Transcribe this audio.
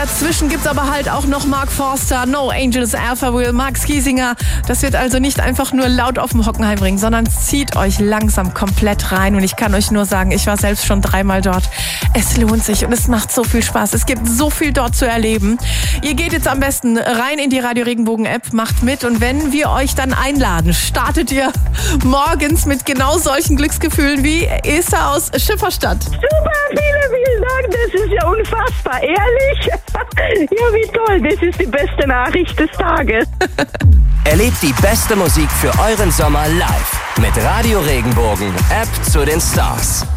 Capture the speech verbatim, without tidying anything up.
dazwischen gibt's aber halt auch noch Mark Forster, No Angels, Alpha Will, Max Giesinger. Das wird also nicht einfach nur laut auf dem Hockenheim bringen, sondern zieht euch langsam komplett rein. Und ich kann euch nur sagen, ich war selbst schon dreimal dort. Es lohnt sich und es macht so viel Spaß. Es gibt so viel dort zu erleben. Ihr geht jetzt am besten rein in die Radio Regenbogen App, macht mit. Und wenn wir euch dann einladen, startet ihr morgens mit genau solchen Glücksgefühlen wie Esther aus Schifferstadt. Super, vielen, vielen Dank. Das ist ja unfassbar. Ehrlich? Ja, wie toll. Das ist die beste Nachricht des Tages. Erlebt die beste Musik für euren Sommer live mit Radio Regenbogen, App zu den Stars.